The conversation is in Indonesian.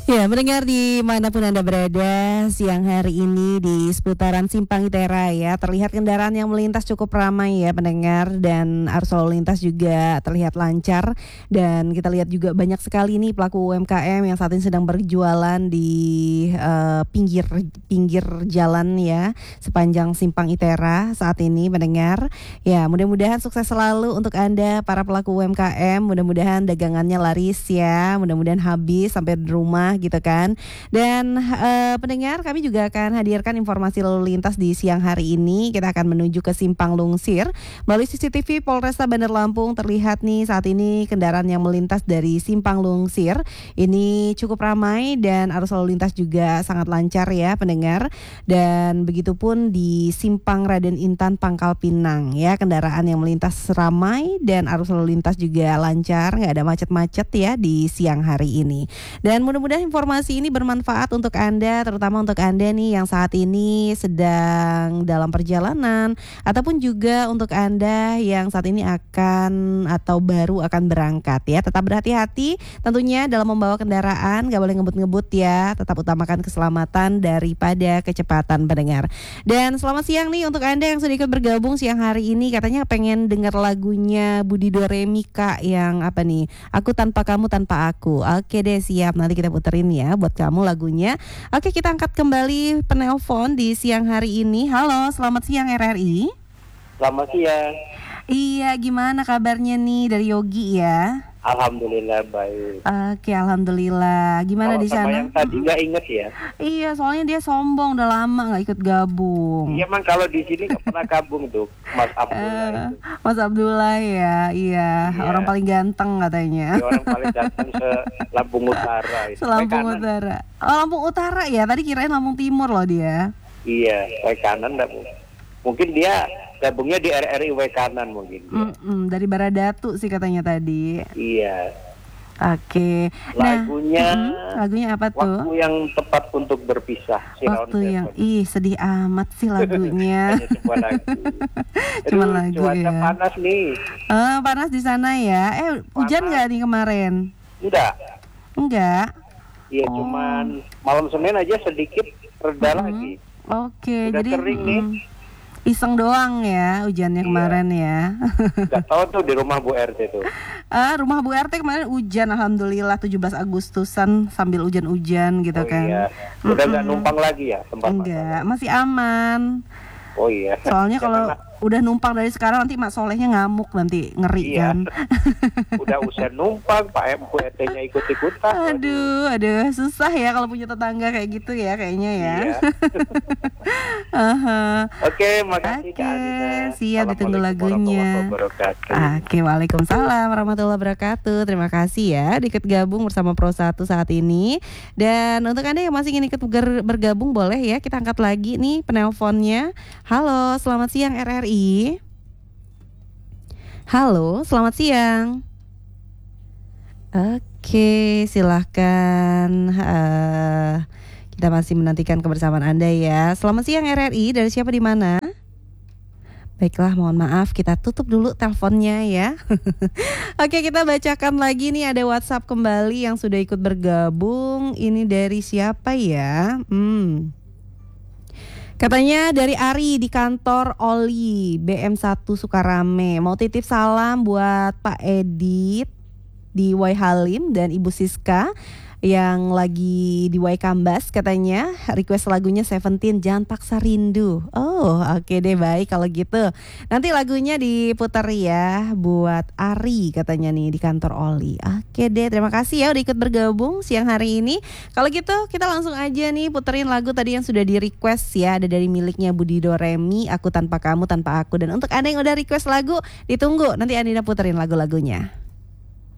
Ya, mendengar dimanapun Anda berada, siang hari ini di seputaran Simpang Itera ya, terlihat kendaraan yang melintas cukup ramai ya pendengar, dan arus lalu lintas juga terlihat lancar. Dan kita lihat juga banyak sekali nih pelaku UMKM yang saat ini sedang berjualan di pinggir jalan ya, sepanjang Simpang Itera saat ini pendengar. Ya, mudah-mudahan sukses selalu untuk Anda para pelaku UMKM, mudah-mudahan dagangannya laris ya, mudah-mudahan habis sampai di rumah gitu kan. Dan pendengar, kami juga akan hadirkan informasi lalu lintas di siang hari ini. Kita akan menuju ke Simpang Lungsir. Melalui CCTV Polresta Bandar Lampung terlihat nih saat ini kendaraan yang melintas dari Simpang Lungsir ini cukup ramai dan arus lalu lintas juga sangat lancar ya pendengar. Dan begitupun di Simpang Raden Intan Pangkal Pinang ya, kendaraan yang melintas ramai dan arus lalu lintas juga lancar, nggak ada macet-macet ya di siang hari ini. Dan mudah-mudahan informasi ini bermanfaat untuk Anda, terutama untuk Anda nih yang saat ini sedang dalam perjalanan, ataupun juga untuk Anda yang saat ini akan atau baru akan berangkat ya. Tetap berhati-hati tentunya dalam membawa kendaraan, gak boleh ngebut-ngebut ya. Tetap utamakan keselamatan daripada kecepatan pendengar. Dan selamat siang nih untuk Anda yang sudah ikut bergabung siang hari ini. Katanya pengen dengar lagunya Budi Doremi Kak, yang apa nih? Aku Tanpa Kamu Tanpa Aku. Oke deh, siap, nanti kita puterin ya buat kamu lagunya. Oke, kita angkat kembali penelpon di siang hari ini. Halo, selamat siang RRI. Selamat siang. Iya, gimana kabarnya nih dari Yogi ya? Alhamdulillah baik. Oke, alhamdulillah. Gimana di Sama sana? yang tadi nggak inget ya? Iya, soalnya dia sombong, udah lama nggak ikut gabung. Iya, emang kalau di sini nggak pernah gabung tuh, Mas Abdullah itu. Mas Abdullah ya, iya, orang paling ganteng katanya. Dia orang paling datang se Lampung Utara. Lampung Utara. Oh, Lampung Utara ya. Tadi kirain Lampung Timur loh dia. Iya, W kanan dah. Mungkin dia gabungnya di RRI W kanan mungkin. Dari Baradatu sih katanya tadi. Iya. Oke. Lagunya, lagunya apa tuh? Waktu yang tepat untuk berpisah. Waktu yang, sedih amat sih lagunya. Hanya sebuah lagu. Cuma lagu cuaca ya. panas nih. Panas di sana ya. Hujan nggak nih kemarin? Enggak. Iya, cuman malam Senin aja sedikit reda lagi. Oke, udah jadi kering nih. Iseng doang ya hujannya kemarin ya. Gak tahu tuh di rumah Bu RT tuh. Rumah Bu RT kemarin hujan, alhamdulillah 17 Agustusan sambil hujan-hujan gitu kan. Iya. Udah gak numpang lagi ya tempat Enggak, masih aman. Oh iya. Soalnya kalau udah numpang dari sekarang nanti Mak Solehnya ngamuk, nanti ngeri kan. Udah usah numpang, Pak Bu RT-nya ikut-ikutan. Aduh, susah ya kalau punya tetangga kayak gitu ya kayaknya ya. Iya. Oke, makasih Kak Alina. Siap, ditunggu lagunya. Oke, waalaikumsalam warahmatullahi wabarakatuh. Terima kasih ya ikut gabung bersama Pro 1 saat ini. Dan untuk Anda yang masih ingin ikut bergabung boleh ya, kita angkat lagi nih penelponnya. Halo, selamat siang RRI. Halo, selamat siang. Oke, silahkan. Kita masih menantikan kebersamaan Anda ya. Selamat siang RRI, dari siapa di mana? Baiklah, mohon maaf, kita tutup dulu teleponnya ya. Oke, kita bacakan lagi nih, ada WhatsApp kembali yang sudah ikut bergabung. Ini dari siapa ya? Katanya dari Ari di kantor Oli BM1 Sukarame. Mau titip salam buat Pak Edit di Wai Halim dan Ibu Siska yang lagi di Waikambas. Katanya request lagunya Seventeen, Jangan Paksa Rindu. Oh, oke deh, baik kalau gitu. Nanti lagunya diputar ya buat Ari katanya nih di kantor Oli. Oke deh, terima kasih ya udah ikut bergabung siang hari ini. Kalau gitu kita langsung aja nih puterin lagu tadi yang sudah di request ya. Ada dari miliknya Budi Doremi, Aku Tanpa Kamu Tanpa Aku. Dan untuk Anda yang udah request lagu, ditunggu nanti Andina puterin lagu-lagunya.